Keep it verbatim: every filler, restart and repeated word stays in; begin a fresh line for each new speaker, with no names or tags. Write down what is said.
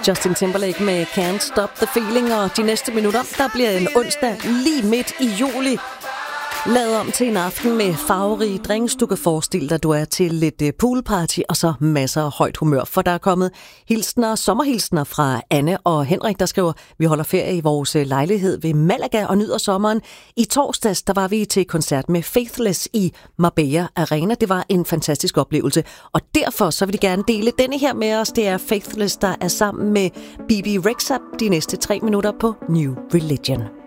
Justin Timberlake med Can't Stop the Feeling, og de næste minutter, der bliver en onsdag lige midt i juli lavet om til en aften med farverige drinks. Du kan forestille dig, at du er til lidt poolparty og så masser af højt humør, for der er kommet hilsner, sommerhilsner fra Anne og Henrik, der skriver: vi holder ferie i vores lejlighed ved Malaga og nyder sommeren. I torsdags, der var vi til koncert med Faithless i Marbella Arena. Det var en fantastisk oplevelse, og derfor så vil de gerne dele denne her med os. Det er Faithless, der er sammen med B B Rexha de næste tre minutter på New Religion.